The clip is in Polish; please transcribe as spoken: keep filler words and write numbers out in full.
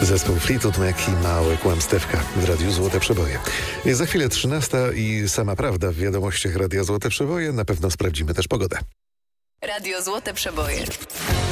Zespół Fleetwood Mac i Małe Kłamstewka w Radiu Złote Przeboje. Jest za chwilę trzynasta i sama prawda w wiadomościach Radia Złote Przeboje. Na pewno sprawdzimy też pogodę. Radio Złote Przeboje.